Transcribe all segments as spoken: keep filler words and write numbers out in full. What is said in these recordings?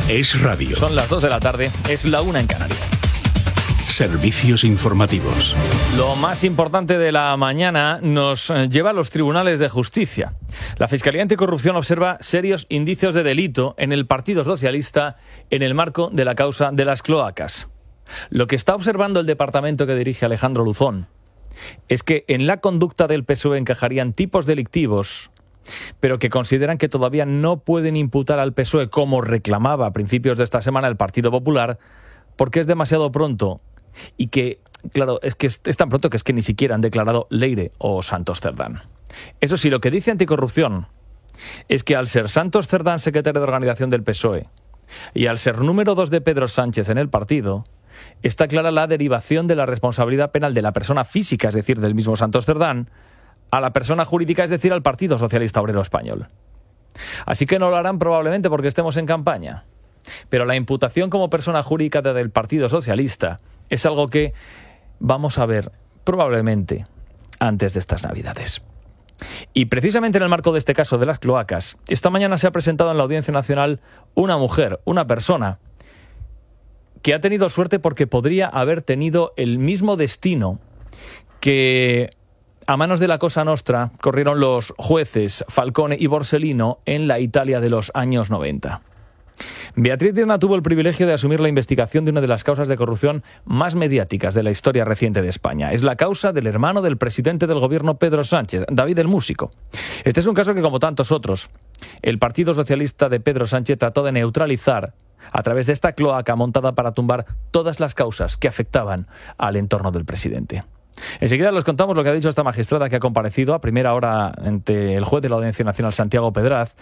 Es radio. Son las dos de la tarde, es la una en Canarias. Servicios informativos. Lo más importante de la mañana nos lleva a los tribunales de justicia. La Fiscalía Anticorrupción observa serios indicios de delito en el Partido Socialista en el marco de la causa de las cloacas. Lo que está observando el departamento que dirige Alejandro Luzón es que en la conducta del P S O E encajarían tipos delictivos, pero que consideran que todavía no pueden imputar al P S O E, como reclamaba a principios de esta semana el Partido Popular, porque es demasiado pronto y que, claro, es que es tan pronto que es que ni siquiera han declarado Leire o Santos Cerdán. Eso sí, lo que dice Anticorrupción es que al ser Santos Cerdán secretario de organización del P S O E y al ser número dos de Pedro Sánchez en el partido, está clara la derivación de la responsabilidad penal de la persona física, es decir, del mismo Santos Cerdán, a la persona jurídica, es decir, al Partido Socialista Obrero Español. Así que no lo harán probablemente porque estemos en campaña. Pero la imputación como persona jurídica del Partido Socialista es algo que vamos a ver probablemente antes de estas Navidades. Y precisamente en el marco de este caso de las cloacas, esta mañana se ha presentado en la Audiencia Nacional una mujer, una persona que ha tenido suerte porque podría haber tenido el mismo destino que a manos de la Cosa Nostra corrieron los jueces Falcone y Borsellino en la Italia de los años noventa. Beatriz Viedma tuvo el privilegio de asumir la investigación de una de las causas de corrupción más mediáticas de la historia reciente de España. Es la causa del hermano del presidente del gobierno, Pedro Sánchez, David el Músico. Este es un caso que, como tantos otros, el Partido Socialista de Pedro Sánchez trató de neutralizar a través de esta cloaca montada para tumbar todas las causas que afectaban al entorno del presidente. Enseguida les contamos lo que ha dicho esta magistrada que ha comparecido a primera hora ante el juez de la Audiencia Nacional, Santiago Pedraz,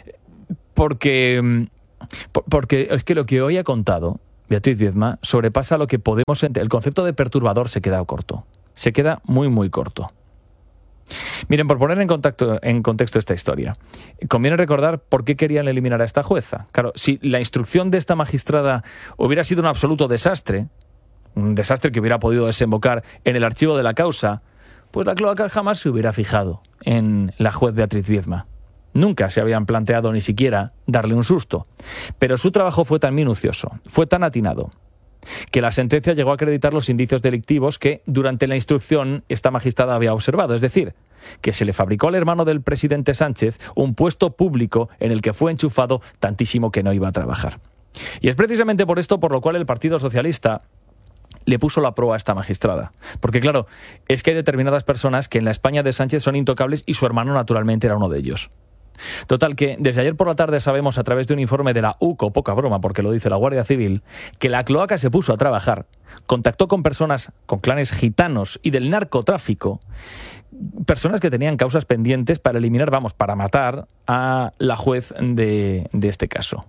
porque, porque es que lo que hoy ha contado Beatriz Viedma sobrepasa lo que podemos entender. El concepto de perturbador se queda corto, se queda muy muy corto. Miren, por poner en, contacto, en contexto esta historia, conviene recordar por qué querían eliminar a esta jueza. Claro, si la instrucción de esta magistrada hubiera sido un absoluto desastre, un desastre que hubiera podido desembocar en el archivo de la causa, pues la cloaca jamás se hubiera fijado en la juez Beatriz Viedma. Nunca se habían planteado ni siquiera darle un susto. Pero su trabajo fue tan minucioso, fue tan atinado, que la sentencia llegó a acreditar los indicios delictivos que durante la instrucción esta magistrada había observado. Es decir, que se le fabricó al hermano del presidente Sánchez un puesto público en el que fue enchufado tantísimo que no iba a trabajar. Y es precisamente por esto por lo cual el Partido Socialista le puso la proa a esta magistrada. Porque claro, es que hay determinadas personas que en la España de Sánchez son intocables y su hermano naturalmente era uno de ellos. Total, que desde ayer por la tarde sabemos a través de un informe de la U C O, poca broma porque lo dice la Guardia Civil, que la cloaca se puso a trabajar, contactó con personas, con clanes gitanos y del narcotráfico, personas que tenían causas pendientes para eliminar, vamos, para matar a la juez de, de este caso.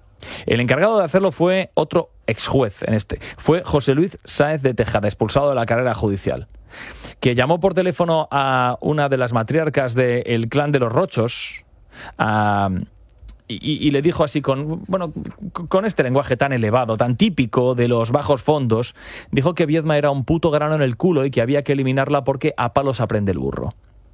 El encargado de hacerlo fue otro exjuez en este, fue José Luis Sáez de Tejada, expulsado de la carrera judicial, que llamó por teléfono a una de las matriarcas del clan de los Rochos, a, y, y le dijo así con, bueno, con este lenguaje tan elevado, tan típico de los bajos fondos, dijo que Viedma era un puto grano en el culo y que había que eliminarla porque a palos aprende el burro.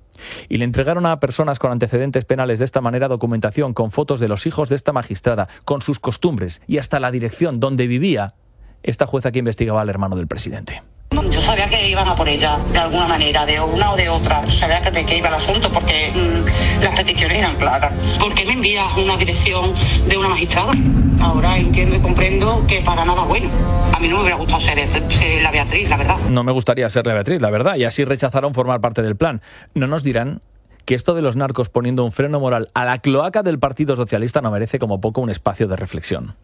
Y le entregaron a personas con antecedentes penales de esta manera documentación con fotos de los hijos de esta magistrada, con sus costumbres y hasta la dirección donde vivía esta jueza que investigaba al hermano del presidente. Yo sabía que iban a por ella, de alguna manera, de una o de otra. Sabía que de qué iba el asunto, porque mmm, las peticiones eran claras. ¿Por qué me envías una dirección de una magistrada? Ahora entiendo y comprendo que para nada bueno. A mí no me hubiera gustado ser, ser la Beatriz, la verdad. No me gustaría ser la Beatriz, la verdad, y así rechazaron formar parte del plan. No nos dirán que esto de los narcos poniendo un freno moral a la cloaca del Partido Socialista no merece como poco un espacio de reflexión.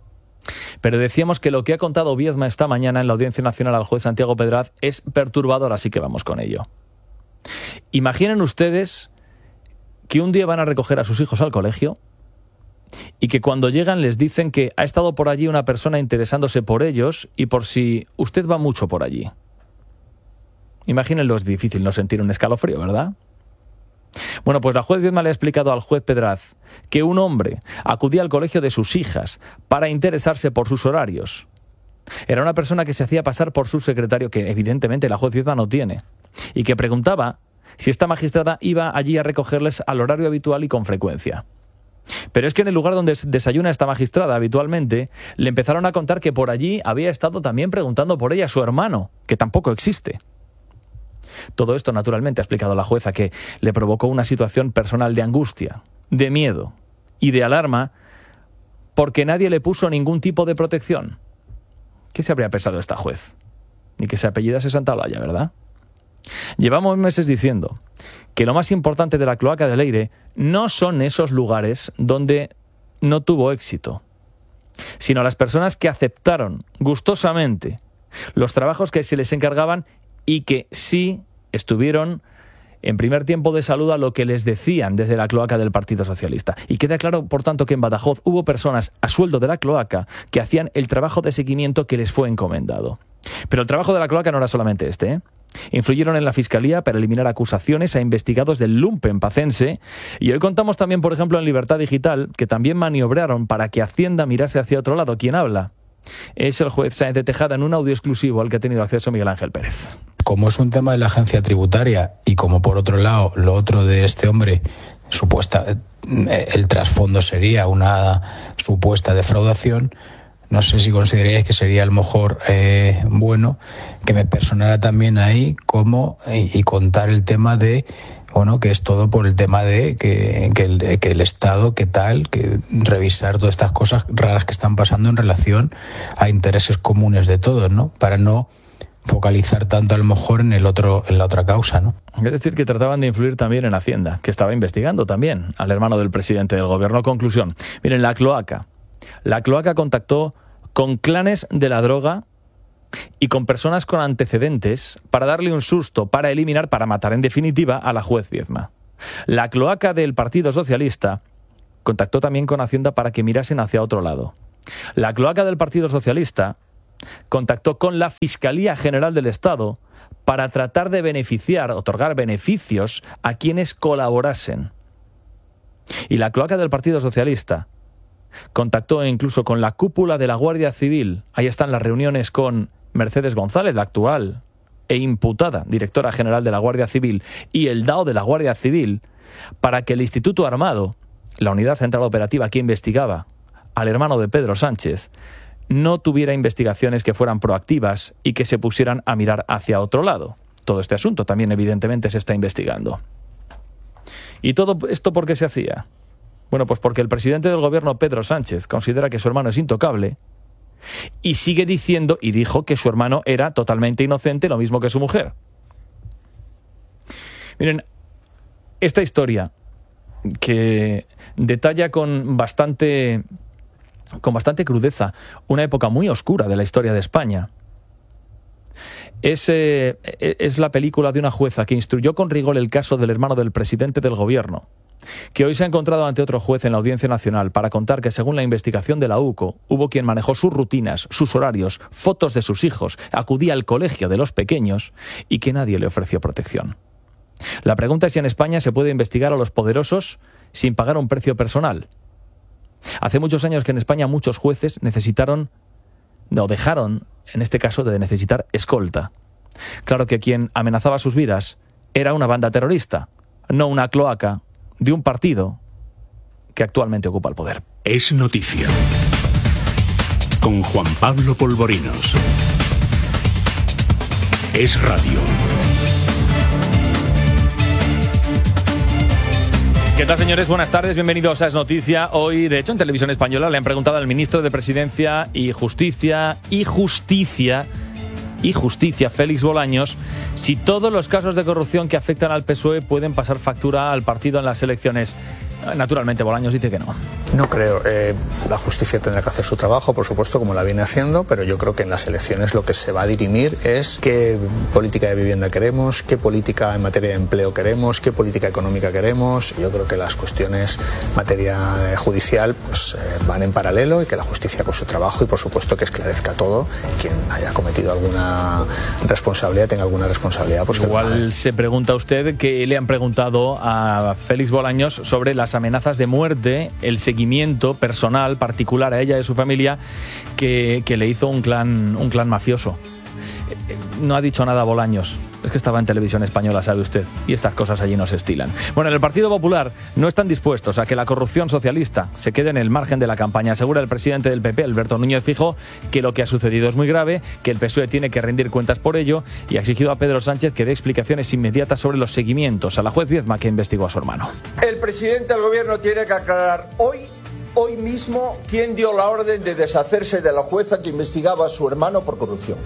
Pero decíamos que lo que ha contado Viedma esta mañana en la Audiencia Nacional al juez Santiago Pedraz es perturbador, así que vamos con ello. Imaginen ustedes que un día van a recoger a sus hijos al colegio y que cuando llegan les dicen que ha estado por allí una persona interesándose por ellos y por si usted va mucho por allí. Imagínenlo, es difícil no sentir un escalofrío, ¿verdad? Bueno, pues la juez Viedma le ha explicado al juez Pedraz que un hombre acudía al colegio de sus hijas para interesarse por sus horarios. Era una persona que se hacía pasar por su secretario, que evidentemente la juez Viedma no tiene, y que preguntaba si esta magistrada iba allí a recogerles al horario habitual y con frecuencia. Pero es que en el lugar donde desayuna esta magistrada habitualmente, le empezaron a contar que por allí había estado también preguntando por ella su hermano, que tampoco existe. Todo esto, naturalmente, ha explicado la jueza, que le provocó una situación personal de angustia, de miedo y de alarma, porque nadie le puso ningún tipo de protección. ¿Qué se habría pensado esta juez? Ni que se apellidase Santaolalla, ¿verdad? Llevamos meses diciendo que lo más importante de la cloaca de Leire no son esos lugares donde no tuvo éxito, sino las personas que aceptaron gustosamente los trabajos que se les encargaban y que sí estuvieron en primer tiempo de salud a lo que les decían desde la cloaca del Partido Socialista. Y queda claro, por tanto, que en Badajoz hubo personas a sueldo de la cloaca que hacían el trabajo de seguimiento que les fue encomendado. Pero el trabajo de la cloaca no era solamente este, ¿eh? Influyeron en la Fiscalía para eliminar acusaciones a investigados del lumpen pacense, y hoy contamos también, por ejemplo, en Libertad Digital, que también maniobraron para que Hacienda mirase hacia otro lado. ¿Quién habla? Es el juez Sáenz de Tejada, en un audio exclusivo al que ha tenido acceso Miguel Ángel Pérez. Como es un tema de la agencia tributaria y como por otro lado lo otro de este hombre, supuesta, el trasfondo sería una supuesta defraudación, no sé si consideraríais que sería a lo mejor eh, bueno que me personara también ahí como y, y contar el tema de, bueno, que es todo por el tema de que, que, el, que el Estado, que tal, que revisar todas estas cosas raras que están pasando en relación a intereses comunes de todos, ¿no? Para no focalizar tanto a lo mejor en el otro, en la otra causa, ¿no? Es decir, que trataban de influir también en Hacienda, que estaba investigando también al hermano del presidente del gobierno. Conclusión. Miren, la cloaca. La cloaca contactó con clanes de la droga y con personas con antecedentes para darle un susto, para eliminar, para matar en definitiva a la juez Viedma. La cloaca del Partido Socialista contactó también con Hacienda para que mirasen hacia otro lado. La cloaca del Partido Socialista contactó con la Fiscalía General del Estado para tratar de beneficiar, otorgar beneficios a quienes colaborasen. Y la cloaca del Partido Socialista contactó incluso con la cúpula de la Guardia Civil. Ahí están las reuniones con Mercedes González, la actual e imputada directora general de la Guardia Civil, y el D A O de la Guardia Civil, para que el Instituto Armado, la unidad central operativa que investigaba al hermano de Pedro Sánchez, no tuviera investigaciones que fueran proactivas y que se pusieran a mirar hacia otro lado. Todo este asunto también evidentemente se está investigando. ¿Y todo esto por qué se hacía? Bueno, pues porque el presidente del gobierno, Pedro Sánchez, considera que su hermano es intocable y sigue diciendo, y dijo, que su hermano era totalmente inocente, lo mismo que su mujer. Miren, esta historia que detalla con bastante, con bastante crudeza una época muy oscura de la historia de España, Es, eh, es la película de una jueza que instruyó con rigor el caso del hermano del presidente del gobierno, que hoy se ha encontrado ante otro juez en la Audiencia Nacional para contar que, según la investigación de la U C O, hubo quien manejó sus rutinas, sus horarios, fotos de sus hijos, acudía al colegio de los pequeños y que nadie le ofreció protección. La pregunta es si en España se puede investigar a los poderosos sin pagar un precio personal. Hace muchos años que en España muchos jueces necesitaron, o dejaron, en este caso, de necesitar escolta. Claro que quien amenazaba sus vidas era una banda terrorista, no una cloaca de un partido que actualmente ocupa el poder. Es noticia. Con Juan Pablo Polvorinos. Es radio. ¿Qué tal, señores? Buenas tardes, bienvenidos a Es Noticia. Hoy, de hecho, en Televisión Española le han preguntado al ministro de Presidencia y Justicia y Justicia y Justicia, Félix Bolaños, si todos los casos de corrupción que afectan al P S O E pueden pasar factura al partido en las elecciones. Naturalmente, Bolaños dice que no. No creo. Eh, la justicia tendrá que hacer su trabajo, por supuesto, como la viene haciendo, pero yo creo que en las elecciones lo que se va a dirimir es qué política de vivienda queremos, qué política en materia de empleo queremos, qué política económica queremos. Yo creo que las cuestiones en materia judicial pues, eh, van en paralelo y que la justicia haga su trabajo y, por supuesto, que esclarezca todo. Quien haya cometido alguna responsabilidad, tenga alguna responsabilidad. Pues Igual se pregunta usted que le han preguntado a Félix Bolaños sobre las amenazas de muerte, el seguimiento personal, particular a ella y a su familia, que, que le hizo un clan, un clan mafioso. No ha dicho nada Bolaños. Es que estaba en televisión española, sabe usted, y estas cosas allí no se estilan. Bueno, en el Partido Popular no están dispuestos a que la corrupción socialista se quede en el margen de la campaña. Asegura el presidente del P P, Alberto Núñez Feijóo, que lo que ha sucedido es muy grave, que el P S O E tiene que rendir cuentas por ello y ha exigido a Pedro Sánchez que dé explicaciones inmediatas sobre los seguimientos a la juez Viedma que investigó a su hermano. El presidente del gobierno tiene que aclarar hoy, hoy mismo, quién dio la orden de deshacerse de la jueza que investigaba a su hermano por corrupción.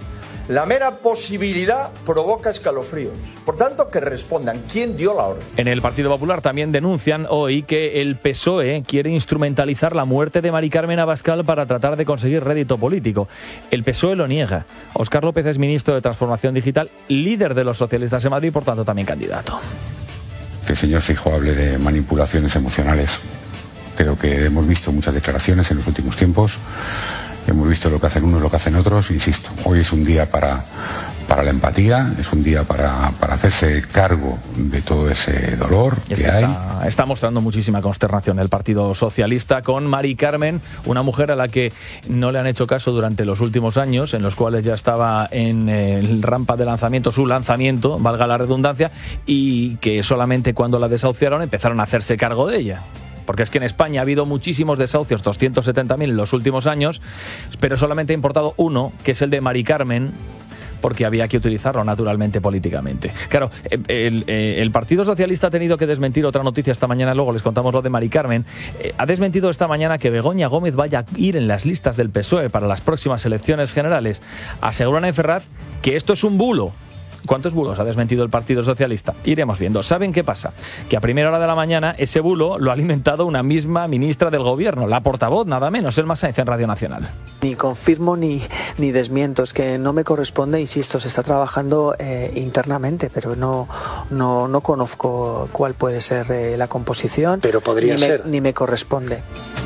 La mera posibilidad provoca escalofríos. Por tanto, que respondan. ¿Quién dio la orden? En el Partido Popular también denuncian hoy que el P S O E quiere instrumentalizar la muerte de Mari Carmen Abascal para tratar de conseguir rédito político. El P S O E lo niega. Óscar López es ministro de Transformación Digital, líder de los socialistas en Madrid y por tanto también candidato. Que el señor Feijóo hable de manipulaciones emocionales. Creo que hemos visto muchas declaraciones en los últimos tiempos. Hemos visto lo que hacen unos, lo que hacen otros. Insisto, hoy es un día para, para la empatía, es un día para, para hacerse cargo de todo ese dolor que, que hay. Está, está mostrando muchísima consternación el Partido Socialista con Mari Carmen, una mujer a la que no le han hecho caso durante los últimos años, en los cuales ya estaba en el rampa de lanzamiento, su lanzamiento, valga la redundancia, y que solamente cuando la desahuciaron empezaron a hacerse cargo de ella. Porque es que en España ha habido muchísimos desahucios, doscientos setenta mil en los últimos años, pero solamente ha importado uno, que es el de Mari Carmen, porque había que utilizarlo naturalmente políticamente. Claro, el, el, el Partido Socialista ha tenido que desmentir otra noticia esta mañana, luego les contamos lo de Mari Carmen. Eh, ha desmentido esta mañana que Begoña Gómez vaya a ir en las listas del P S O E para las próximas elecciones generales. Aseguran en Ferraz que esto es un bulo. ¿Cuántos bulos ha desmentido el Partido Socialista? Iremos viendo. ¿Saben qué pasa? Que a primera hora de la mañana ese bulo lo ha alimentado una misma ministra del Gobierno, la portavoz, nada menos, Elma Sáenz en Radio Nacional. Ni confirmo ni, ni desmiento, es que no me corresponde, insisto, se está trabajando eh, internamente, pero no, no, no conozco cuál puede ser eh, la composición. Pero podría ni ser. Me, ni me corresponde.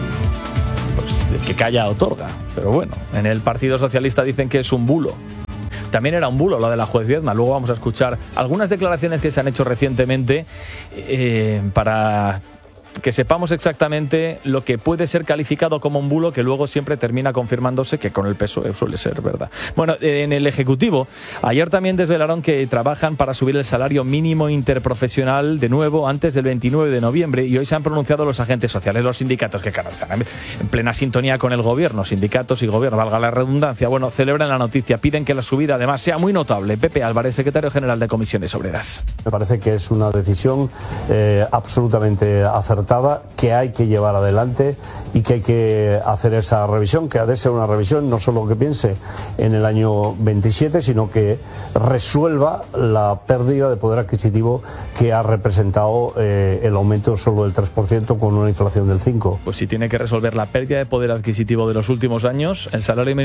Pues el que calla otorga, pero bueno, en el Partido Socialista dicen que es un bulo. También era un bulo lo de la juez Viedma. Luego vamos a escuchar algunas declaraciones que se han hecho recientemente eh, para que sepamos exactamente lo que puede ser calificado como un bulo, que luego siempre termina confirmándose que con el P S O E suele ser verdad. Bueno, en el Ejecutivo, ayer también desvelaron que trabajan para subir el salario mínimo interprofesional de nuevo antes del veintinueve de noviembre y hoy se han pronunciado los agentes sociales, los sindicatos, que claro, están en plena sintonía con el gobierno, sindicatos y gobierno, valga la redundancia. Bueno, celebran la noticia, piden que la subida además sea muy notable. Pepe Álvarez, secretario general de Comisiones Obreras. Me parece que es una decisión eh, absolutamente acertada, que hay que llevar adelante y que hay que hacer esa revisión, que ha de ser una revisión no solo que piense en el año veintisiete, sino que resuelva la pérdida de poder adquisitivo que ha representado eh, el aumento solo del tres por ciento con una inflación del cinco por ciento. Pues si tiene que resolver la pérdida de poder adquisitivo de los últimos años, el salario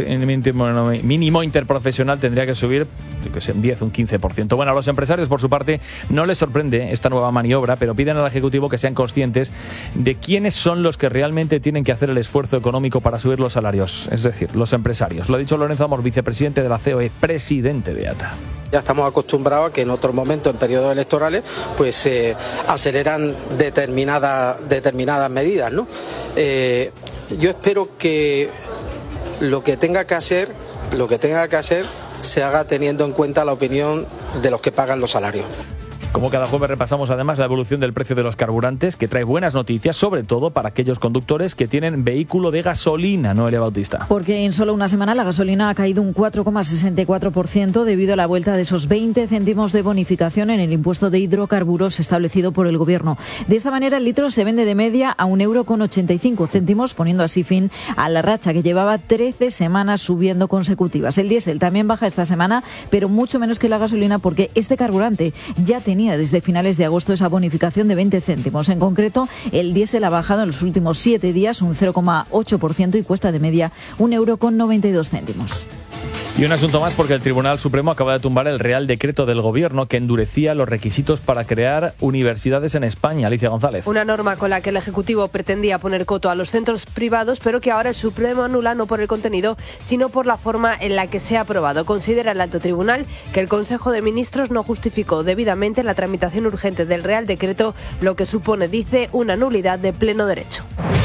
mínimo interprofesional tendría que subir, que sé, un diez, un quince por ciento. Bueno, a los empresarios, por su parte, no les sorprende esta nueva maniobra, pero piden al Ejecutivo que sean conscientes de quiénes son los que realmente tienen que hacer el esfuerzo económico para subir los salarios, es decir, los empresarios. Lo ha dicho Lorenzo Amor, vicepresidente de la C O E, presidente de A T A. Ya estamos acostumbrados a que en otros momentos, en periodos electorales, pues se eh, aceleran determinadas, determinadas medidas, ¿no? Eh, yo espero que lo que tenga que hacer, lo que tenga que hacer, se haga teniendo en cuenta la opinión de los que pagan los salarios. Como cada jueves repasamos además la evolución del precio de los carburantes, que trae buenas noticias, sobre todo para aquellos conductores que tienen vehículo de gasolina, Noelia Bautista. Porque en solo una semana la gasolina ha caído un cuatro coma sesenta y cuatro por ciento debido a la vuelta de esos veinte céntimos de bonificación en el impuesto de hidrocarburos establecido por el Gobierno. De esta manera el litro se vende de media a un euro con ochenta y cinco céntimos, poniendo así fin a la racha que llevaba trece semanas subiendo consecutivas. El diésel también baja esta semana, pero mucho menos que la gasolina, porque este carburante ya tenía desde finales de agosto esa bonificación de veinte céntimos. En concreto, el diésel ha bajado en los últimos siete días un cero coma ocho por ciento y cuesta de media un euro con noventa y dos céntimos. Y un asunto más, porque el Tribunal Supremo acaba de tumbar el Real Decreto del Gobierno que endurecía los requisitos para crear universidades en España. Alicia González. Una norma con la que el Ejecutivo pretendía poner coto a los centros privados, pero que ahora el Supremo anula no por el contenido, sino por la forma en la que se ha aprobado. Considera el Alto Tribunal que el Consejo de Ministros no justificó debidamente la tramitación urgente del Real Decreto, lo que supone, dice, una nulidad de pleno derecho.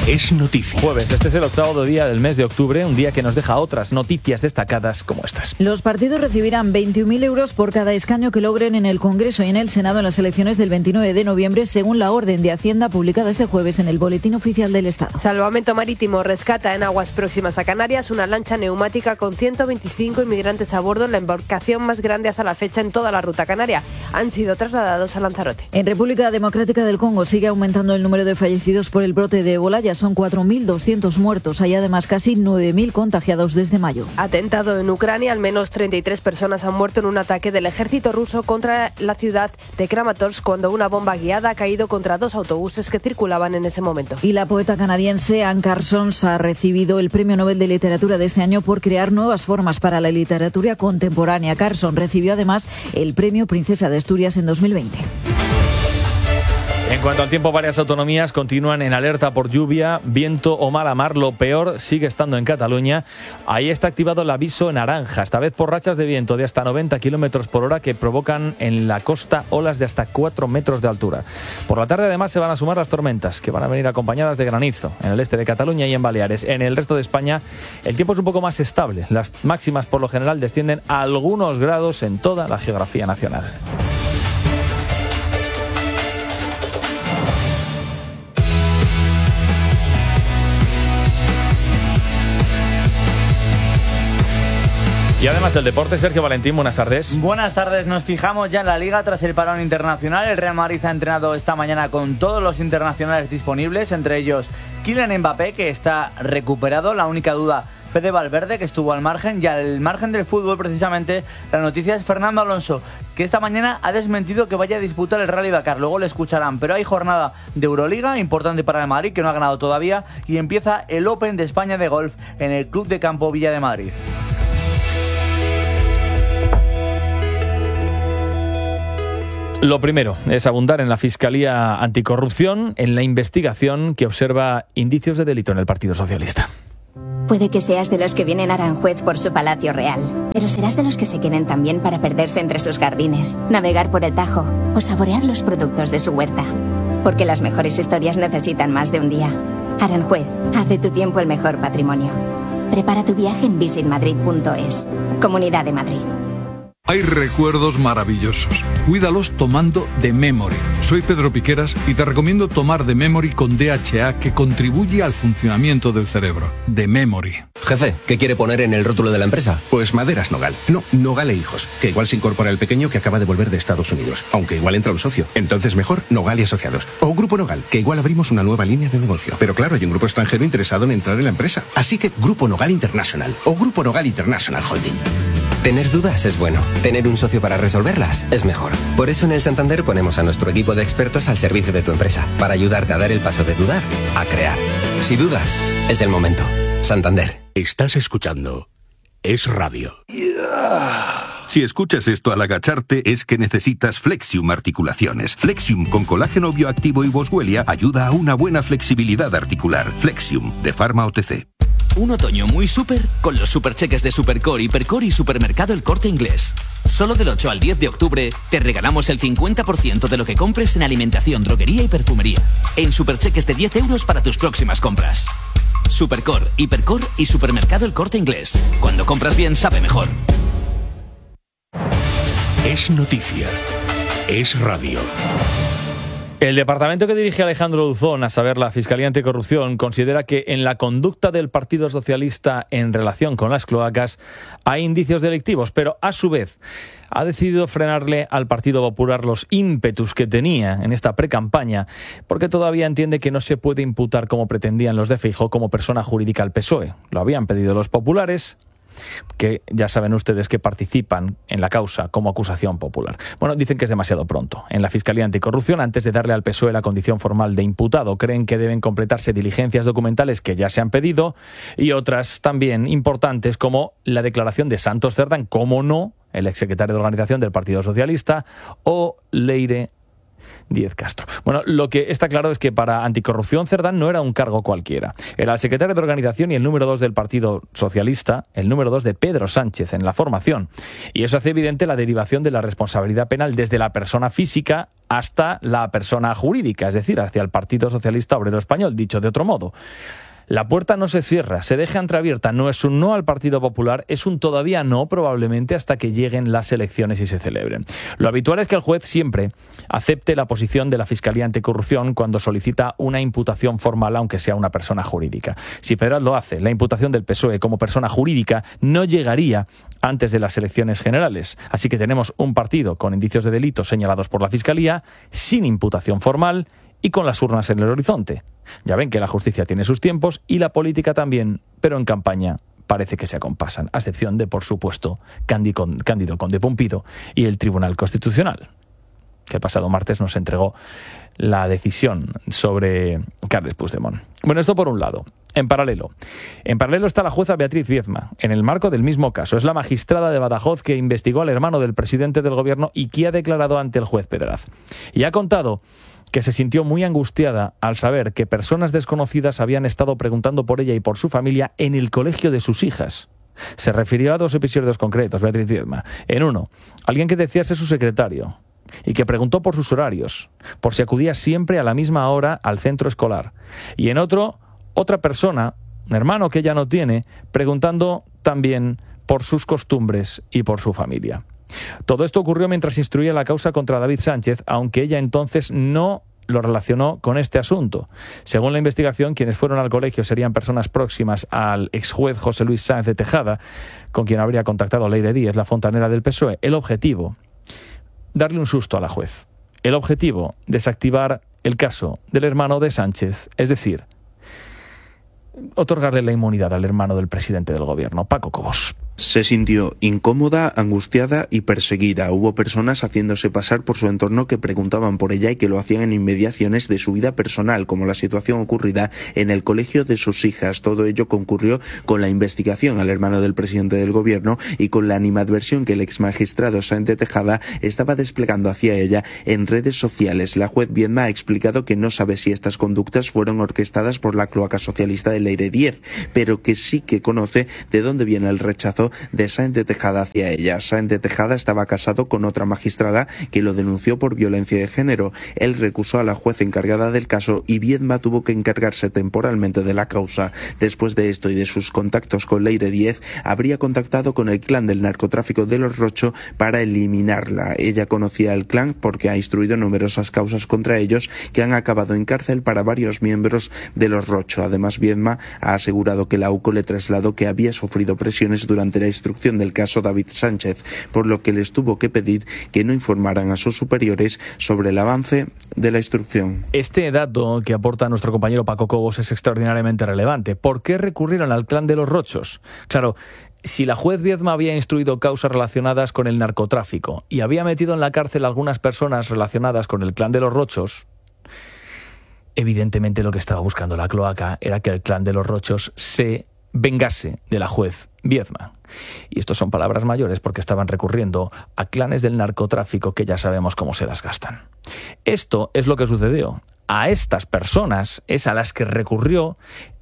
Es noticia. Jueves, este es el octavo día del mes de octubre, un día que nos deja otras noticias destacadas como estas. Los partidos recibirán veintiún mil euros por cada escaño que logren en el Congreso y en el Senado en las elecciones del veintinueve de noviembre, según la orden de Hacienda publicada este jueves en el Boletín Oficial del Estado. Salvamento Marítimo rescata en aguas próximas a Canarias una lancha neumática con ciento veinticinco inmigrantes a bordo, la embarcación más grande hasta la fecha en toda la ruta canaria. Han sido trasladados a Lanzarote. En República Democrática del Congo sigue aumentando el número de fallecidos por el brote de ébola. Ya son cuatro mil doscientos muertos. Hay además casi nueve mil contagiados desde mayo. Atentado en Ucrania. Al menos treinta y tres personas han muerto en un ataque del ejército ruso contra la ciudad de Kramatorsk cuando una bomba guiada ha caído contra dos autobuses que circulaban en ese momento. Y la poeta canadiense Anne Parsons ha recibido el Premio Nobel de Literatura de este año por crear nuevas formas para la literatura contemporánea. Parsons recibió además el Premio Princesa de Asturias en dos mil veinte. En cuanto al tiempo, varias autonomías continúan en alerta por lluvia, viento o mala mar. Lo peor sigue estando en Cataluña. Ahí está activado el aviso naranja, esta vez por rachas de viento de hasta noventa kilómetros por hora que provocan en la costa olas de hasta cuatro metros de altura. Por la tarde además se van a sumar las tormentas, que van a venir acompañadas de granizo en el este de Cataluña y en Baleares. En el resto de España el tiempo es un poco más estable. Las máximas por lo general descienden a algunos grados en toda la geografía nacional. Y además el deporte, Sergio Valentín, buenas tardes. Buenas tardes, nos fijamos ya en la Liga tras el parón internacional. El Real Madrid ha entrenado esta mañana con todos los internacionales disponibles, entre ellos Kylian Mbappé, que está recuperado. La única duda, Fede Valverde, que estuvo al margen. Y al margen del fútbol, precisamente, la noticia es Fernando Alonso, que esta mañana ha desmentido que vaya a disputar el Rally Dakar. Luego le escucharán, pero hay jornada de Euroliga importante para el Madrid, que no ha ganado todavía, y empieza el Open de España de golf en el Club de Campo Villa de Madrid. Lo primero es abundar en la Fiscalía Anticorrupción, en la investigación que observa indicios de delito en el Partido Socialista. Puede que seas de los que vienen a Aranjuez por su palacio real, pero serás de los que se queden también para perderse entre sus jardines, navegar por el Tajo o saborear los productos de su huerta. Porque las mejores historias necesitan más de un día. Aranjuez, haz de tu tiempo el mejor patrimonio. Prepara tu viaje en visit madrid punto es. Comunidad de Madrid. Hay recuerdos maravillosos. Cuídalos tomando The Memory. Soy Pedro Piqueras y te recomiendo tomar The Memory con D H A, que contribuye al funcionamiento del cerebro. The Memory. Jefe, ¿qué quiere poner en el rótulo de la empresa? Pues Maderas Nogal. No, Nogal e Hijos. Que igual se incorpora el pequeño que acaba de volver de Estados Unidos. Aunque igual entra un socio. Entonces mejor Nogal y Asociados. O Grupo Nogal, que igual abrimos una nueva línea de negocio. Pero claro, hay un grupo extranjero interesado en entrar en la empresa. Así que Grupo Nogal International. O Grupo Nogal International Holding. Tener dudas es bueno. Tener un socio para resolverlas es mejor. Por eso en el Santander ponemos a nuestro equipo de expertos al servicio de tu empresa, para ayudarte a dar el paso de dudar a crear. Si dudas, es el momento. Santander. Estás escuchando Es Radio. Si escuchas esto al agacharte es que necesitas Flexium Articulaciones. Flexium con colágeno bioactivo y boswellia ayuda a una buena flexibilidad articular. Flexium de Pharma O T C. Un otoño muy súper con los supercheques de Supercore, Hipercore y Supermercado El Corte Inglés. Solo del ocho al diez de octubre te regalamos el cincuenta por ciento de lo que compres en alimentación, droguería y perfumería. En supercheques de diez euros para tus próximas compras. Supercore, Hipercore y Supermercado El Corte Inglés. Cuando compras bien, sabe mejor. Es noticia. Es radio. El departamento que dirige Alejandro Duzón, a saber, la Fiscalía Anticorrupción, considera que en la conducta del Partido Socialista en relación con las cloacas hay indicios delictivos, pero a su vez ha decidido frenarle al Partido Popular los ímpetus que tenía en esta precampaña, porque todavía entiende que no se puede imputar, como pretendían los de Feijóo, como persona jurídica al P S O E. Lo habían pedido los populares, que ya saben ustedes que participan en la causa como acusación popular. Bueno, dicen que es demasiado pronto. En la Fiscalía Anticorrupción, antes de darle al P S O E la condición formal de imputado, creen que deben completarse diligencias documentales que ya se han pedido y otras también importantes, como la declaración de Santos Cerdán, como no, el exsecretario de Organización del Partido Socialista, o Leire Díez Castro. Bueno, lo que está claro es que para Anticorrupción Cerdán no era un cargo cualquiera. Era el secretario de organización y el número dos del Partido Socialista, el número dos de Pedro Sánchez en la formación. Y eso hace evidente la derivación de la responsabilidad penal desde la persona física hasta la persona jurídica, es decir, hacia el Partido Socialista Obrero Español, dicho de otro modo. La puerta no se cierra, se deja entreabierta, no es un no al Partido Popular, es un todavía no probablemente hasta que lleguen las elecciones y se celebren. Lo habitual es que el juez siempre acepte la posición de la Fiscalía Anticorrupción cuando solicita una imputación formal, aunque sea una persona jurídica. Si Pedraz lo hace, la imputación del P S O E como persona jurídica no llegaría antes de las elecciones generales. Así que tenemos un partido con indicios de delito señalados por la Fiscalía, sin imputación formal y con las urnas en el horizonte. Ya ven que la justicia tiene sus tiempos y la política también, pero en campaña parece que se acompasan, a excepción de, por supuesto, Cándido Conde Pumpido y el Tribunal Constitucional, que el pasado martes nos entregó la decisión sobre Carles Puigdemont. Bueno, esto por un lado. En paralelo. En paralelo está la jueza Beatriz Viezma, en el marco del mismo caso. Es la magistrada de Badajoz que investigó al hermano del presidente del gobierno y que ha declarado ante el juez Pedraz. Y ha contado que se sintió muy angustiada al saber que personas desconocidas habían estado preguntando por ella y por su familia en el colegio de sus hijas. Se refirió a dos episodios concretos, Beatriz Viezma. En uno, alguien que decía ser su secretario y que preguntó por sus horarios, por si acudía siempre a la misma hora al centro escolar. Y en otro, otra persona, un hermano que ella no tiene, preguntando también por sus costumbres y por su familia. Todo esto ocurrió mientras instruía la causa contra David Sánchez, aunque ella entonces no lo relacionó con este asunto. Según la investigación, quienes fueron al colegio serían personas próximas al exjuez José Luis Sáenz de Tejada, con quien habría contactado Leire Díez, la fontanera del P S O E. El objetivo, darle un susto a la juez. El objetivo, desactivar el caso del hermano de Sánchez, es decir, otorgarle la inmunidad al hermano del presidente del gobierno, Paco Cobos. Se sintió incómoda, angustiada y perseguida. Hubo personas haciéndose pasar por su entorno que preguntaban por ella y que lo hacían en inmediaciones de su vida personal, como la situación ocurrida en el colegio de sus hijas. Todo ello concurrió con la investigación al hermano del presidente del gobierno y con la animadversión que el exmagistrado Sáenz de Tejada estaba desplegando hacia ella en redes sociales. La juez Viezma ha explicado que no sabe si estas conductas fueron orquestadas por la cloaca socialista de Leire Díez, pero que sí que conoce de dónde viene el rechazo de Sáenz de Tejada hacia ella. Sáenz de Tejada estaba casado con otra magistrada que lo denunció por violencia de género. Él recusó a la juez encargada del caso y Viezma tuvo que encargarse temporalmente de la causa. Después de esto y de sus contactos con Leire Díez, habría contactado con el clan del narcotráfico de los Rocho para eliminarla. Ella conocía al clan porque ha instruido numerosas causas contra ellos que han acabado en cárcel para varios miembros de los Rocho. Además, Viezma ha asegurado que la U C O le trasladó que había sufrido presiones durante la instrucción del caso David Sánchez, por lo que les tuvo que pedir que no informaran a sus superiores sobre el avance de la instrucción. Este dato que aporta nuestro compañero Paco Cobos es extraordinariamente relevante. ¿Por qué recurrieron al clan de los Rochos? Claro, si la juez Viezma había instruido causas relacionadas con el narcotráfico y había metido en la cárcel a algunas personas relacionadas con el clan de los Rochos, evidentemente lo que estaba buscando la cloaca era que el clan de los Rochos se vengase de la juez Viezma. Y estos son palabras mayores porque estaban recurriendo a clanes del narcotráfico que ya sabemos cómo se las gastan. Esto es lo que sucedió. A estas personas es a las que recurrió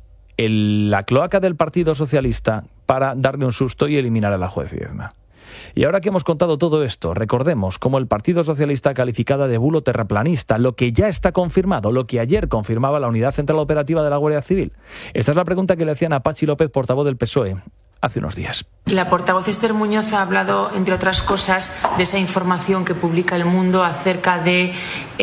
el, la cloaca del Partido Socialista para darle un susto y eliminar a la juez Viezma. Y ahora que hemos contado todo esto, recordemos cómo el Partido Socialista ha calificado de bulo terraplanista lo que ya está confirmado, lo que ayer confirmaba la Unidad Central Operativa de la Guardia Civil. Esta es la pregunta que le hacían a Patxi López, portavoz del P S O E, hace unos días. La portavoz Esther Muñoz ha hablado, entre otras cosas, de esa información que publica El Mundo acerca de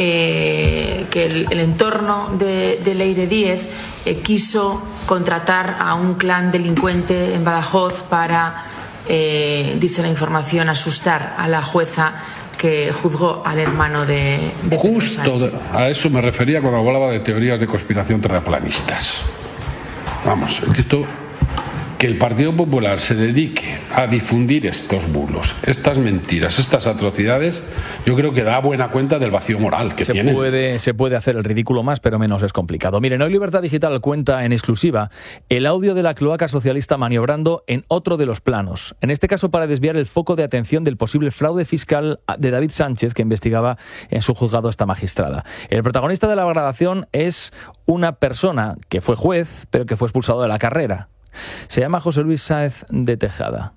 eh, que el, el entorno de, de Leire Díez eh, quiso contratar a un clan delincuente en Badajoz para, eh, dice la información, asustar a la jueza que juzgó al hermano de, de Justo a eso me refería cuando hablaba de teorías de conspiración terraplanistas. Vamos, esto que el Partido Popular se dedique a difundir estos bulos, estas mentiras, estas atrocidades, yo creo que da buena cuenta del vacío moral que se tienen. Puede, se puede hacer el ridículo más, pero menos es complicado. Miren, hoy Libertad Digital cuenta en exclusiva el audio de la cloaca socialista maniobrando en otro de los planos. En este caso para desviar el foco de atención del posible fraude fiscal de David Sánchez, que investigaba en su juzgado esta magistrada. El protagonista de la grabación es una persona que fue juez, pero que fue expulsado de la carrera. Se llama José Luis Sáenz de Tejada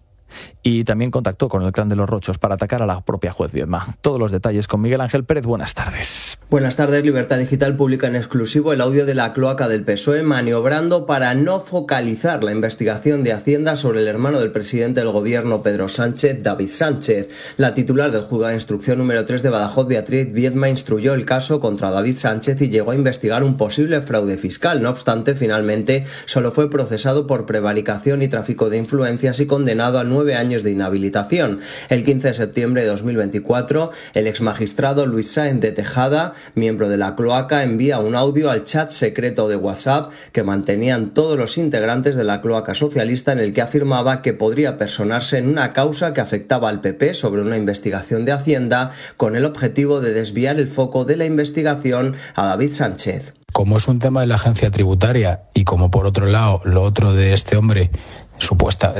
y también contactó con el clan de los Rochos para atacar a la propia juez Viedma. Todos los detalles con Miguel Ángel Pérez. Buenas tardes. Buenas tardes. Libertad Digital publica en exclusivo el audio de la cloaca del P S O E maniobrando para no focalizar la investigación de Hacienda sobre el hermano del presidente del gobierno Pedro Sánchez, David Sánchez. La titular del juzgado de instrucción número tres de Badajoz, Beatriz Viedma, instruyó el caso contra David Sánchez y llegó a investigar un posible fraude fiscal. No obstante, finalmente solo fue procesado por prevaricación y tráfico de influencias y condenado a nueve años de inhabilitación. El quince de septiembre de dos mil veinticuatro, el exmagistrado Luis Sáenz de Tejada, miembro de la cloaca, envía un audio al chat secreto de WhatsApp que mantenían todos los integrantes de la cloaca socialista, en el que afirmaba que podría personarse en una causa que afectaba al P P sobre una investigación de Hacienda con el objetivo de desviar el foco de la investigación a David Sánchez. Como es un tema de la agencia tributaria y como por otro lado lo otro de este hombre, supuesta,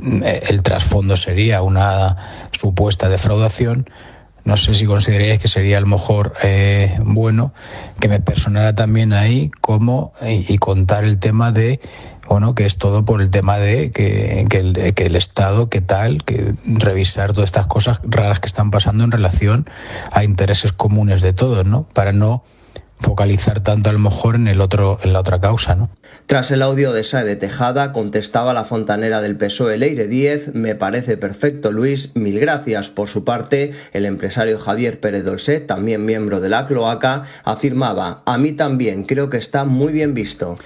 el trasfondo sería una supuesta defraudación, no sé si consideraríais que sería a lo mejor eh, bueno que me personara también ahí como y, y contar el tema de, bueno, que es todo por el tema de que, que, el, que el Estado, que tal, que revisar todas estas cosas raras que están pasando en relación a intereses comunes de todos, ¿no? Para no focalizar tanto a lo mejor en el otro, en la otra causa, ¿no? Tras el audio de Sáenz de Tejada, contestaba la fontanera del P S O E, Leire Díez: me parece perfecto, Luis, mil gracias. Por su parte, el empresario Javier Pérez Dolcet, también miembro de la cloaca, afirmaba: a mí también, creo que está muy bien visto.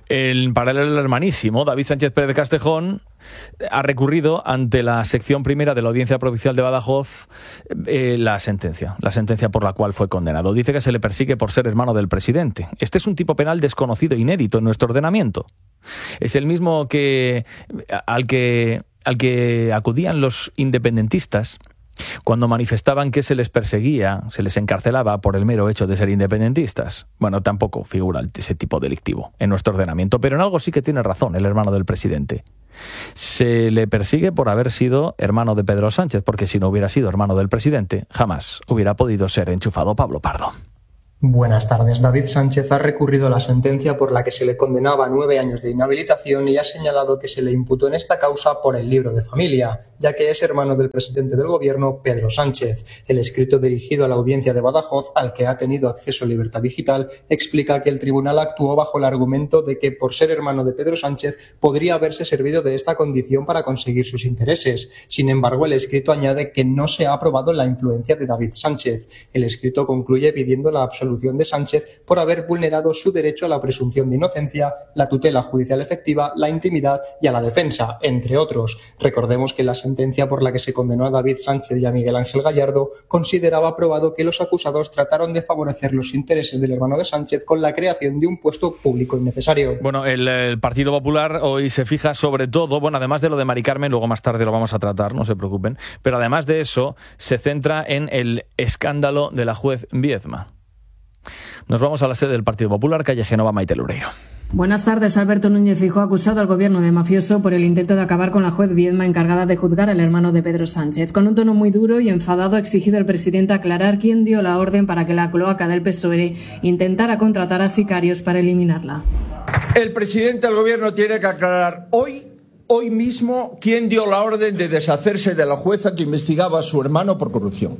En paralelo, el hermanísimo David Sánchez Pérez de Castejón ha recurrido ante la sección primera de la Audiencia Provincial de Badajoz eh, la sentencia, la sentencia por la cual fue condenado. Dice que se le persigue por ser hermano del presidente. Este es un tipo penal desconocido, inédito en nuestro ordenamiento. Es el mismo que al que al que acudían los independentistas cuando manifestaban que se les perseguía, se les encarcelaba por el mero hecho de ser independentistas. Bueno, tampoco figura ese tipo delictivo en nuestro ordenamiento, pero en algo sí que tiene razón el hermano del presidente. Se le persigue por haber sido hermano de Pedro Sánchez, porque si no hubiera sido hermano del presidente, jamás hubiera podido ser enchufado Pablo Pardo. Buenas tardes. David Sánchez ha recurrido a la sentencia por la que se le condenaba a nueve años de inhabilitación y ha señalado que se le imputó en esta causa por el libro de familia, ya que es hermano del presidente del gobierno, Pedro Sánchez. El escrito dirigido a la audiencia de Badajoz, al que ha tenido acceso Libertad Digital, explica que el tribunal actuó bajo el argumento de que, por ser hermano de Pedro Sánchez, podría haberse servido de esta condición para conseguir sus intereses. Sin embargo, el escrito añade que no se ha aprobado la influencia de David Sánchez. El escrito concluye pidiendo la absolución de Sánchez por haber vulnerado su derecho a la presunción de inocencia, la tutela judicial efectiva, la intimidad y a la defensa, entre otros. Recordemos que la sentencia por la que se condenó a David Sánchez y a Miguel Ángel Gallardo consideraba probado que los acusados trataron de favorecer los intereses del hermano de Sánchez con la creación de un puesto público innecesario. Bueno, el, el Partido Popular hoy se fija sobre todo, bueno, además de lo de Mari Carmen, luego más tarde lo vamos a tratar, no se preocupen, pero además de eso se centra en el escándalo de la juez Viedma. Nos vamos a la sede del Partido Popular, calle Génova, Maite Loureiro. Buenas tardes. Alberto Núñez Feijóo ha acusado al gobierno de mafioso por el intento de acabar con la juez Viedma encargada de juzgar al hermano de Pedro Sánchez. Con un tono muy duro y enfadado ha exigido al presidente aclarar quién dio la orden para que la cloaca del P S O E intentara contratar a sicarios para eliminarla. El presidente del gobierno tiene que aclarar hoy, hoy mismo, quién dio la orden de deshacerse de la jueza que investigaba a su hermano por corrupción.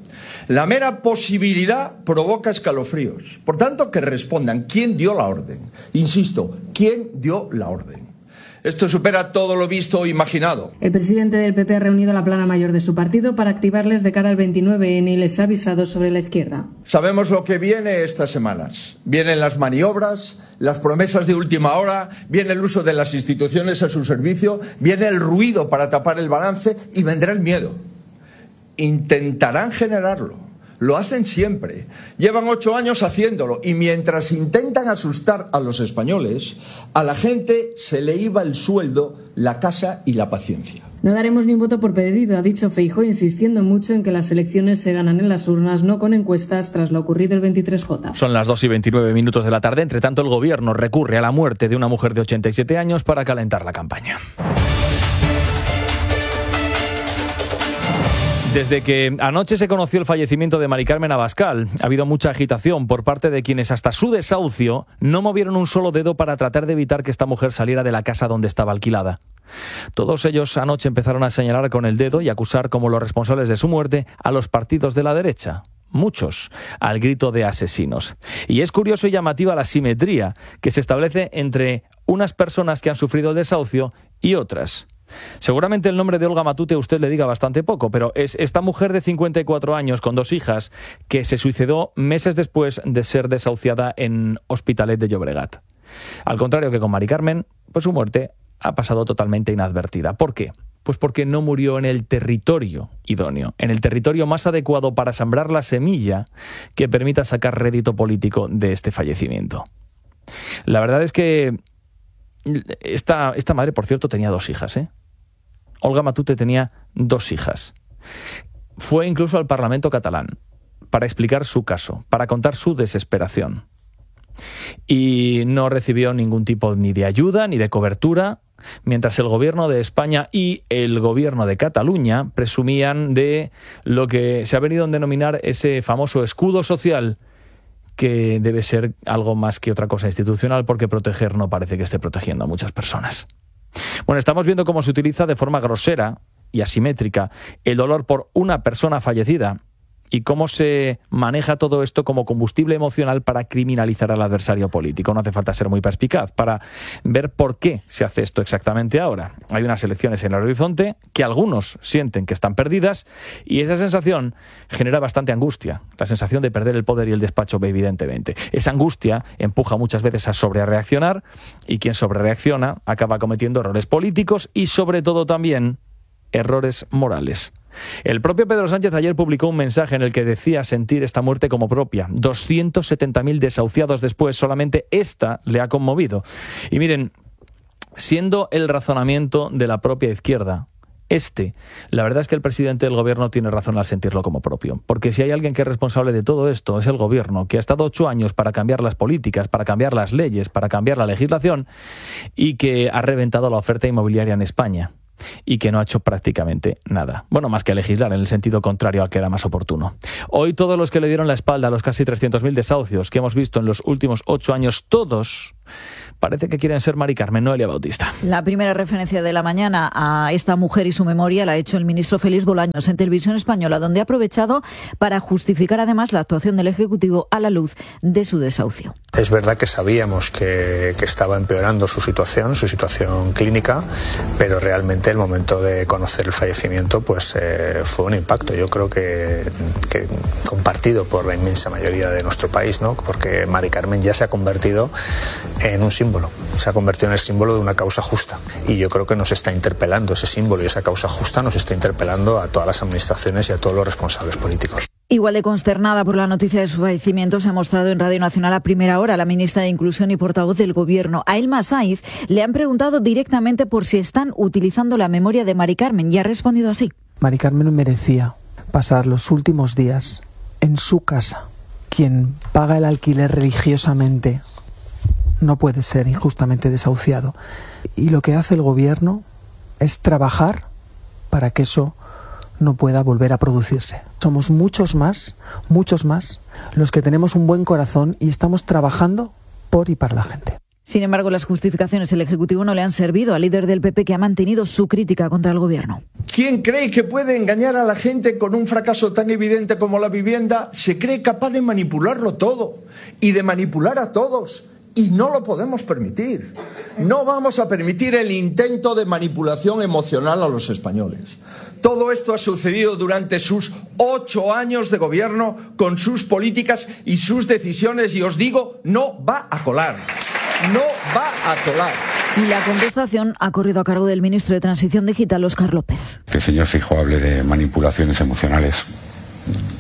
La mera posibilidad provoca escalofríos. Por tanto, que respondan quién dio la orden. Insisto, quién dio la orden. Esto supera todo lo visto o imaginado. El presidente del P P ha reunido la plana mayor de su partido para activarles de cara al veintinueve ene y les ha avisado sobre la izquierda. Sabemos lo que viene estas semanas. Vienen las maniobras, las promesas de última hora, viene el uso de las instituciones a su servicio, viene el ruido para tapar el balance y vendrá el miedo. Intentarán generarlo. Lo hacen siempre. Llevan ocho años haciéndolo. Y mientras intentan asustar a los españoles, a la gente se le iba el sueldo, la casa y la paciencia. No daremos ni un voto por pedido, ha dicho Feijóo, insistiendo mucho en que las elecciones se ganan en las urnas, no con encuestas, tras lo ocurrido el veintitrés J. Son las dos y veintinueve minutos de la tarde. Entre tanto, el gobierno recurre a la muerte de una mujer de ochenta y siete años para calentar la campaña. Desde que anoche se conoció el fallecimiento de Mari Carmen Abascal, ha habido mucha agitación por parte de quienes hasta su desahucio no movieron un solo dedo para tratar de evitar que esta mujer saliera de la casa donde estaba alquilada. Todos ellos anoche empezaron a señalar con el dedo y acusar como los responsables de su muerte a los partidos de la derecha. Muchos, al grito de asesinos. Y es curioso y llamativa la simetría que se establece entre unas personas que han sufrido el desahucio y otras. Seguramente el nombre de Olga Matute a usted le diga bastante poco, pero es esta mujer de cincuenta y cuatro años con dos hijas que se suicidó meses después de ser desahuciada en Hospitalet de Llobregat. Al contrario que con Mari Carmen, pues su muerte ha pasado totalmente inadvertida. ¿Por qué? Pues porque no murió en el territorio idóneo, en el territorio más adecuado para sembrar la semilla que permita sacar rédito político de este fallecimiento. La verdad es que esta, esta madre, por cierto, tenía dos hijas, ¿eh? Olga Matute tenía dos hijas. Fue incluso al Parlamento catalán para explicar su caso, para contar su desesperación. Y no recibió ningún tipo ni de ayuda ni de cobertura, mientras el gobierno de España y el gobierno de Cataluña presumían de lo que se ha venido a denominar ese famoso escudo social, que debe ser algo más que otra cosa institucional, porque proteger no parece que esté protegiendo a muchas personas. Bueno, estamos viendo cómo se utiliza de forma grosera y asimétrica el dolor por una persona fallecida y cómo se maneja todo esto como combustible emocional para criminalizar al adversario político. No hace falta ser muy perspicaz para ver por qué se hace esto exactamente ahora. Hay unas elecciones en el horizonte que algunos sienten que están perdidas y esa sensación genera bastante angustia, la sensación de perder el poder y el despacho, evidentemente. Esa angustia empuja muchas veces a sobrereaccionar y quien sobrereacciona acaba cometiendo errores políticos y sobre todo también errores morales. El propio Pedro Sánchez ayer publicó un mensaje en el que decía sentir esta muerte como propia. doscientos setenta mil desahuciados después, solamente esta le ha conmovido. Y miren, siendo el razonamiento de la propia izquierda este, la verdad es que el presidente del gobierno tiene razón al sentirlo como propio. Porque si hay alguien que es responsable de todo esto, es el gobierno, que ha estado ocho años para cambiar las políticas, para cambiar las leyes, para cambiar la legislación y que ha reventado la oferta inmobiliaria en España. Y que no ha hecho prácticamente nada. Bueno, más que legislar en el sentido contrario al que era más oportuno. Hoy todos los que le dieron la espalda a los casi trescientos mil desahucios que hemos visto en los últimos ocho años, todos parece que quieren ser Mari Carmen, Noelia Bautista. La primera referencia de la mañana a esta mujer y su memoria la ha hecho el ministro Félix Bolaños en Televisión Española, donde ha aprovechado para justificar además la actuación del Ejecutivo a la luz de su desahucio. Es verdad que sabíamos que, que estaba empeorando su situación, su situación clínica, pero realmente el momento de conocer el fallecimiento pues eh, fue un impacto, yo creo que, que compartido por la inmensa mayoría de nuestro país, ¿no? Porque Mari Carmen ya se ha convertido en un símbolo, se ha convertido en el símbolo de una causa justa y yo creo que nos está interpelando ese símbolo y esa causa justa nos está interpelando a todas las administraciones y a todos los responsables políticos. Igual de consternada por la noticia de su fallecimiento se ha mostrado en Radio Nacional a primera hora la ministra de Inclusión y portavoz del Gobierno, a Elma Saiz, le han preguntado directamente por si están utilizando la memoria de Mari Carmen y ha respondido así. Mari Carmen merecía pasar los últimos días en su casa. Quien paga el alquiler religiosamente no puede ser injustamente desahuciado. Y lo que hace el Gobierno es trabajar para que eso no pueda volver a producirse. Somos muchos más, muchos más, los que tenemos un buen corazón y estamos trabajando por y para la gente. Sin embargo, las justificaciones del Ejecutivo no le han servido al líder del P P, que ha mantenido su crítica contra el Gobierno. ¿Quién cree que puede engañar a la gente con un fracaso tan evidente como la vivienda? Se cree capaz de manipularlo todo y de manipular a todos. Y no lo podemos permitir. No vamos a permitir el intento de manipulación emocional a los españoles. Todo esto ha sucedido durante sus ocho años de gobierno con sus políticas y sus decisiones y os digo, no va a colar. No va a colar. Y la contestación ha corrido a cargo del ministro de Transición Digital, Óscar López. Que el señor Feijóo hable de manipulaciones emocionales.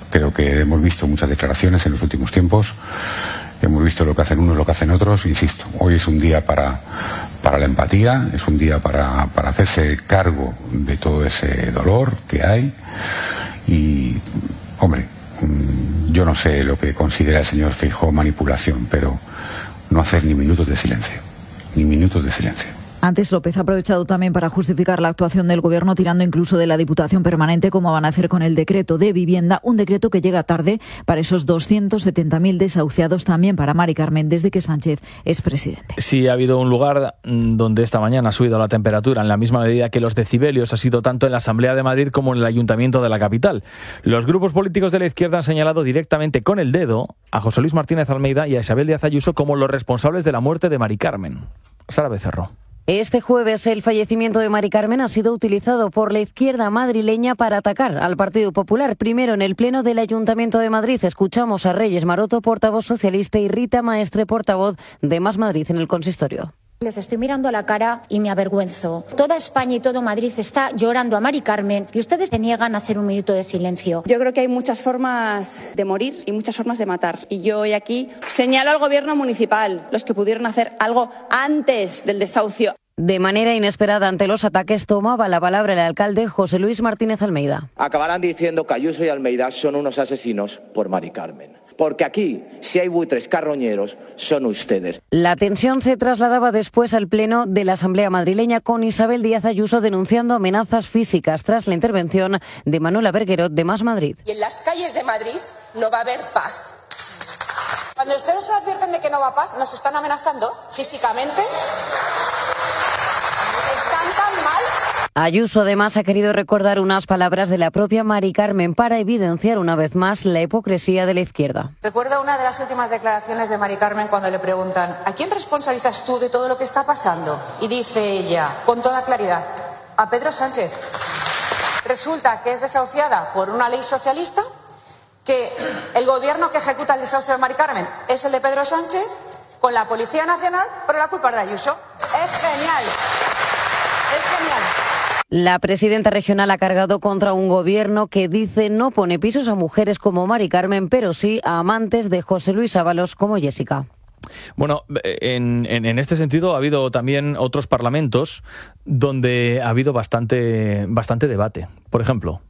Creo que hemos visto muchas declaraciones en los últimos tiempos, hemos visto lo que hacen unos, lo que hacen otros. Insisto, hoy es un día para, para la empatía, es un día para, para hacerse cargo de todo ese dolor que hay. Y, hombre, yo no sé lo que considera el señor Feijóo manipulación, pero no hacer ni minutos de silencio, ni minutos de silencio. Antes, López ha aprovechado también para justificar la actuación del Gobierno, tirando incluso de la Diputación Permanente, como van a hacer con el decreto de vivienda, un decreto que llega tarde para esos doscientos setenta mil desahuciados, también para Mari Carmen, desde que Sánchez es presidente. Sí, ha habido un lugar donde esta mañana ha subido la temperatura en la misma medida que los decibelios, ha sido tanto en la Asamblea de Madrid como en el Ayuntamiento de la capital. Los grupos políticos de la izquierda han señalado directamente con el dedo a José Luis Martínez Almeida y a Isabel Díaz Ayuso como los responsables de la muerte de Mari Carmen. Sara Becerro. Este jueves el fallecimiento de Mari Carmen ha sido utilizado por la izquierda madrileña para atacar al Partido Popular. Primero, en el Pleno del Ayuntamiento de Madrid, escuchamos a Reyes Maroto, portavoz socialista, y Rita Maestre, portavoz de Más Madrid en el consistorio. Les estoy mirando a la cara y me avergüenzo. Toda España y todo Madrid está llorando a Mari Carmen y ustedes se niegan a hacer un minuto de silencio. Yo creo que hay muchas formas de morir y muchas formas de matar. Y yo hoy aquí señalo al gobierno municipal, los que pudieron hacer algo antes del desahucio. De manera inesperada ante los ataques tomaba la palabra el alcalde José Luis Martínez Almeida. Acabarán diciendo que Ayuso y Almeida son unos asesinos por Mari Carmen. Porque aquí, si hay buitres carroñeros, son ustedes. La tensión se trasladaba después al Pleno de la Asamblea madrileña, con Isabel Díaz Ayuso denunciando amenazas físicas tras la intervención de Manuela Berguerot, de Más Madrid. Y en las calles de Madrid no va a haber paz. Cuando ustedes advierten de que no va a paz, ¿nos están amenazando físicamente? ¿Están tan mal? Ayuso además ha querido recordar unas palabras de la propia Mari Carmen para evidenciar una vez más la hipocresía de la izquierda. Recuerdo una de las últimas declaraciones de Mari Carmen cuando le preguntan ¿a quién responsabilizas tú de todo lo que está pasando? Y dice ella, con toda claridad, a Pedro Sánchez. Resulta que es desahuciada por una ley socialista, que el gobierno que ejecuta el desahucio de Mari Carmen es el de Pedro Sánchez, con la Policía Nacional, pero la culpa es de Ayuso. Es genial. Es genial. La presidenta regional ha cargado contra un gobierno que dice no pone pisos a mujeres como Mari Carmen, pero sí a amantes de José Luis Ábalos como Jessica. Bueno, en, en, en este sentido ha habido también otros parlamentos donde ha habido bastante, bastante debate. Por ejemplo,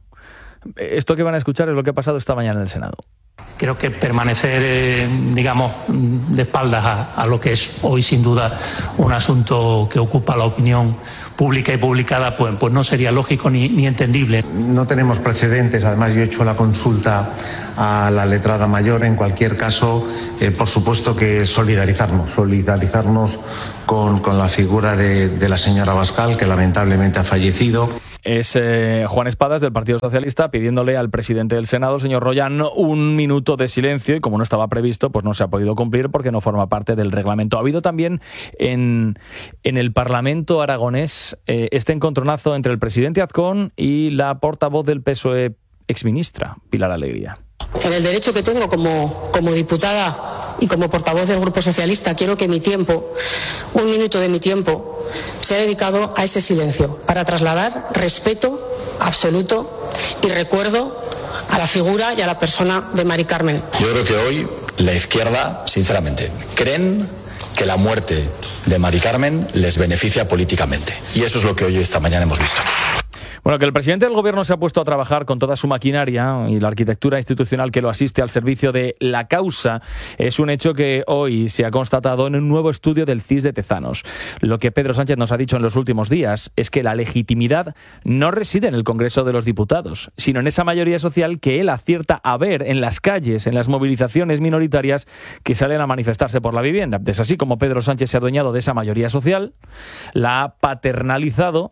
esto que van a escuchar es lo que ha pasado esta mañana en el Senado. Creo que permanecer, eh, digamos, de espaldas a, a lo que es hoy sin duda un asunto que ocupa la opinión pública y publicada, pues, pues no sería lógico ni, ni entendible. No tenemos precedentes, además yo he hecho la consulta a la letrada mayor. En cualquier caso, eh, por supuesto que solidarizarnos, solidarizarnos con, con la figura de, de la señora Abascal, que lamentablemente ha fallecido. Es eh, Juan Espadas, del Partido Socialista, pidiéndole al presidente del Senado, el señor Royan, un minuto de silencio, y como no estaba previsto, pues no se ha podido cumplir porque no forma parte del reglamento. Ha habido también en, en el Parlamento aragonés eh, este encontronazo entre el presidente Azcón y la portavoz del P S O E, exministra Pilar Alegría. En el derecho que tengo como, como diputada y como portavoz del Grupo Socialista, quiero que mi tiempo, un minuto de mi tiempo, sea dedicado a ese silencio, para trasladar respeto absoluto y recuerdo a la figura y a la persona de Mari Carmen. Yo creo que hoy la izquierda, sinceramente, creen que la muerte de Mari Carmen les beneficia políticamente. Y eso es lo que hoy, esta mañana, hemos visto. Bueno, que el presidente del gobierno se ha puesto a trabajar con toda su maquinaria y la arquitectura institucional que lo asiste al servicio de la causa es un hecho que hoy se ha constatado en un nuevo estudio del C I S de Tezanos. Lo que Pedro Sánchez nos ha dicho en los últimos días es que la legitimidad no reside en el Congreso de los Diputados, sino en esa mayoría social que él acierta a ver en las calles, en las movilizaciones minoritarias que salen a manifestarse por la vivienda. Es así como Pedro Sánchez se ha adueñado de esa mayoría social, la ha paternalizado,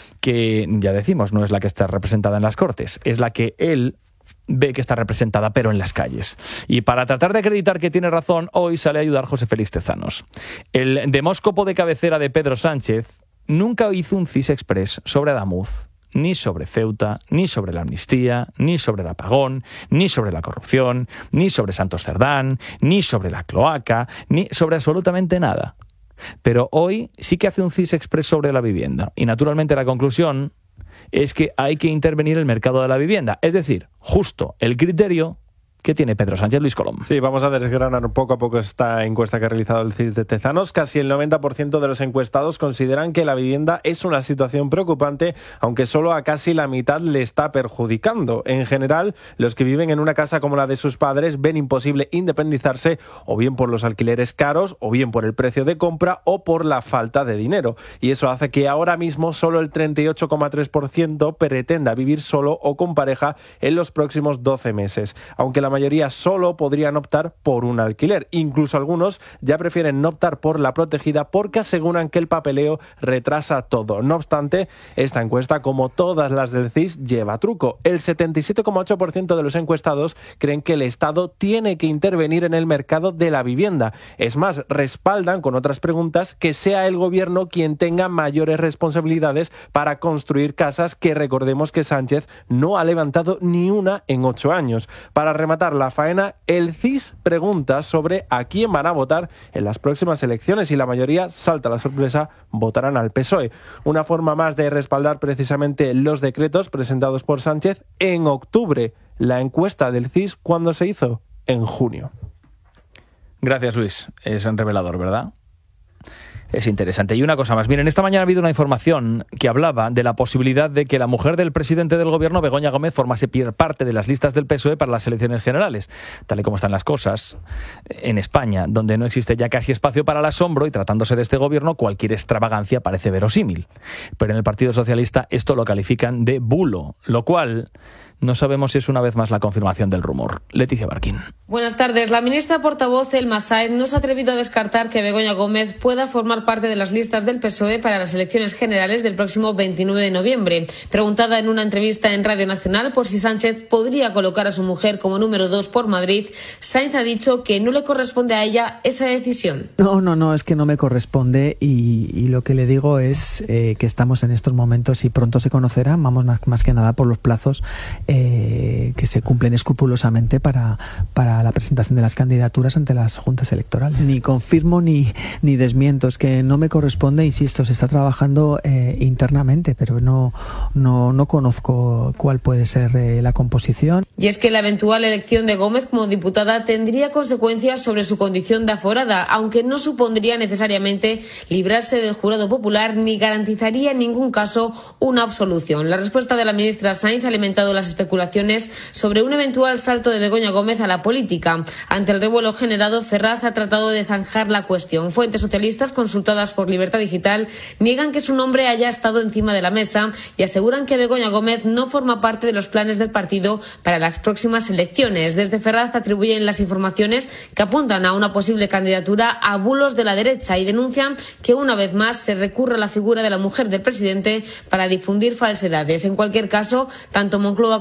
que ya decimos, no es la que está representada en las Cortes, es la que él ve que está representada, pero en las calles. Y para tratar de acreditar que tiene razón, hoy sale a ayudar José Félix Tezanos. El demóscopo de cabecera de Pedro Sánchez nunca hizo un C I S express sobre Adamuz, ni sobre Ceuta, ni sobre la amnistía, ni sobre el apagón, ni sobre la corrupción, ni sobre Santos Cerdán, ni sobre la cloaca, ni sobre absolutamente nada. Pero hoy sí que hace un C I S express sobre la vivienda. Y naturalmente la conclusión es que hay que intervenir el mercado de la vivienda. Es decir, justo el criterio que tiene Pedro Sánchez. Luis Colom. Sí, vamos a desgranar poco a poco esta encuesta que ha realizado el C I S de Tezanos. Casi el noventa por ciento de los encuestados consideran que la vivienda es una situación preocupante, aunque solo a casi la mitad le está perjudicando. En general, los que viven en una casa como la de sus padres ven imposible independizarse, o bien por los alquileres caros, o bien por el precio de compra, o por la falta de dinero. Y eso hace que ahora mismo solo el treinta y ocho coma tres por ciento pretenda vivir solo o con pareja en los próximos doce meses. Aunque la La mayoría solo podrían optar por un alquiler. Incluso algunos ya prefieren no optar por la protegida porque aseguran que el papeleo retrasa todo. No obstante, esta encuesta, como todas las del C I S, lleva truco. El setenta y siete coma ocho por ciento de los encuestados creen que el Estado tiene que intervenir en el mercado de la vivienda. Es más, respaldan con otras preguntas que sea el gobierno quien tenga mayores responsabilidades para construir casas, que recordemos que Sánchez no ha levantado ni una en ocho años. Para rematar la faena, el C I S pregunta sobre a quién van a votar en las próximas elecciones y la mayoría, salta la sorpresa, votarán al P S O E. Una forma más de respaldar precisamente los decretos presentados por Sánchez en octubre. La encuesta del C I S, ¿cuándo se hizo? En junio. Gracias, Luis. Es revelador, ¿verdad? Es interesante. Y una cosa más. Miren, esta mañana ha habido una información que hablaba de la posibilidad de que la mujer del presidente del gobierno, Begoña Gómez, formase parte de las listas del P S O E para las elecciones generales. Tal y como están las cosas, en España, donde no existe ya casi espacio para el asombro y tratándose de este gobierno, cualquier extravagancia parece verosímil. Pero en el Partido Socialista esto lo califican de bulo, lo cual no sabemos si es una vez más la confirmación del rumor. Leticia Barquín. Buenas tardes. La ministra portavoz, Elma Sáenz, no se ha atrevido a descartar que Begoña Gómez pueda formar parte de las listas del P S O E para las elecciones generales del próximo veintinueve de noviembre. Preguntada en una entrevista en Radio Nacional por si Sánchez podría colocar a su mujer como número dos por Madrid, Sáenz ha dicho que no le corresponde a ella esa decisión. No, no, no, es que no me corresponde y, y lo que le digo es eh, que estamos en estos momentos y pronto se conocerá, vamos más, más que nada por los plazos Eh, que se cumplen escrupulosamente para, para la presentación de las candidaturas ante las juntas electorales. Ni confirmo ni, ni desmiento, es que no me corresponde, insisto, se está trabajando eh, internamente, pero no, no, no conozco cuál puede ser eh, la composición. Y es que la eventual elección de Gómez como diputada tendría consecuencias sobre su condición de aforada, aunque no supondría necesariamente librarse del jurado popular ni garantizaría en ningún caso una absolución. La respuesta de la ministra Sáenz ha alimentado las especulaciones sobre un eventual salto de Begoña Gómez a la política. Ante el revuelo generado, Ferraz ha tratado de zanjar la cuestión. Fuentes socialistas consultadas por Libertad Digital niegan que su nombre haya estado encima de la mesa y aseguran que Begoña Gómez no forma parte de los planes del partido para las próximas elecciones. Desde Ferraz atribuyen las informaciones que apuntan a una posible candidatura a bulos de la derecha y denuncian que una vez más se recurre a la figura de la mujer del presidente para difundir falsedades. En cualquier caso, tanto Moncloa